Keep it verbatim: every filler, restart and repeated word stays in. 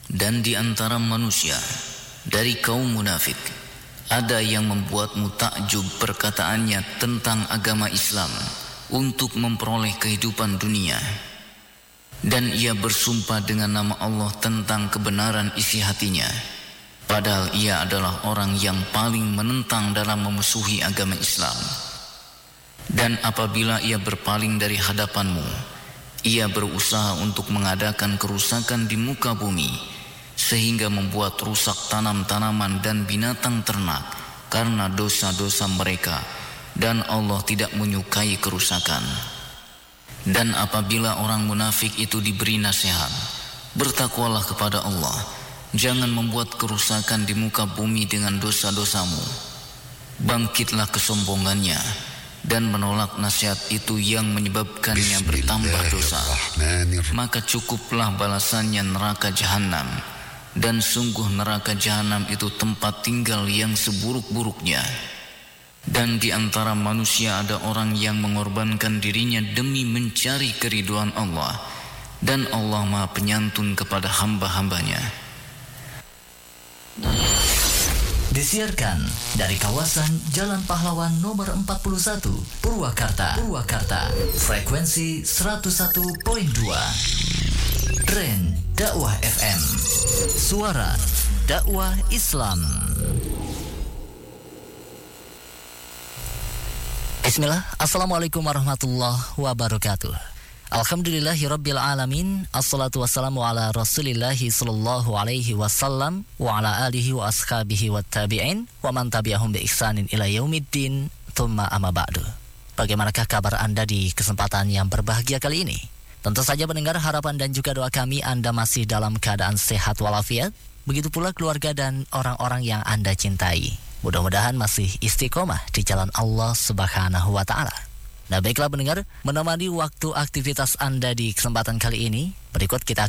Dan di antara manusia dari kaum munafik ada yang membuatmu takjub perkataannya tentang agama Islam untuk memperoleh kehidupan dunia. Dan ia bersumpah dengan nama Allah tentang kebenaran isi hatinya, padahal ia adalah orang yang paling menentang dalam memusuhi agama Islam. Dan apabila ia berpaling dari hadapanmu, ia berusaha untuk mengadakan kerusakan di muka bumi, sehingga membuat rusak tanam-tanaman dan binatang ternak karena dosa-dosa mereka, dan Allah tidak menyukai kerusakan. Dan apabila orang munafik itu diberi nasihat, bertakwalah kepada Allah, jangan membuat kerusakan di muka bumi dengan dosa-dosamu. Bangkitlah kesombongannya dan menolak nasihat itu yang menyebabkannya bertambah dosa, maka cukuplah balasannya neraka jahanam. Dan sungguh neraka jahanam itu tempat tinggal yang seburuk-buruknya. Dan di antara manusia ada orang yang mengorbankan dirinya demi mencari keridhaan Allah, dan Allah Maha Penyantun kepada hamba-hambanya. Disiarkan dari kawasan Jalan Pahlawan nomor empat puluh satu, Purwakarta, Purwakarta, frekuensi seratus satu koma dua. Tren Dakwah F M, suara dakwah Islam. Bismillah, assalamualaikum warahmatullahi wabarakatuh. Alhamdulillahirabbil alamin, assalatu wassalamu ala rasulillahi sallallahu alaihi wasallam wa ala alihi wa ashabihi wa tabi'in wa man tabi'ahum bi ihsanin ila yaumiddin, thumma amma ba'du. Bagaimanakah kabar Anda di kesempatan yang berbahagia kali ini? Tentu saja pendengar, harapan dan juga doa kami Anda masih dalam keadaan sehat walafiat. Begitu pula keluarga dan orang-orang yang Anda cintai. Mudah-mudahan masih istiqomah di jalan Allah Subhanahu wa Ta'ala. Nah, baiklah pendengar, menemani waktu aktivitas Anda di kesempatan kali ini, berikut kita